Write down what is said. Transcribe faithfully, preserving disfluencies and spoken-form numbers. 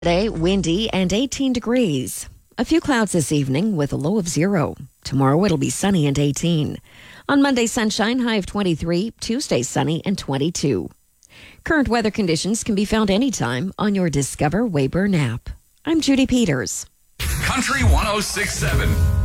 Today, windy and eighteen degrees. A few clouds this evening with a low of zero. Tomorrow it'll be sunny and eighteen. On Monday, sunshine, high of twenty-three. Tuesday, sunny and twenty-two. Current weather conditions can be found anytime on your Discover Weyburn app. I'm Judy Peters. Country one oh six point seven.